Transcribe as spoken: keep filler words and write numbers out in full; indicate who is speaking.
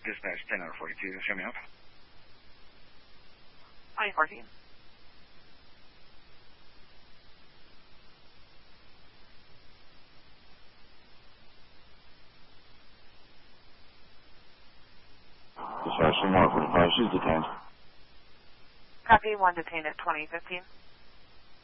Speaker 1: dispatch ten out of forty-two. Show me up.
Speaker 2: twenty fourteen.
Speaker 3: Dispatch ten out of forty-five. She's detained.
Speaker 2: Copy, one detained at twenty fifteen.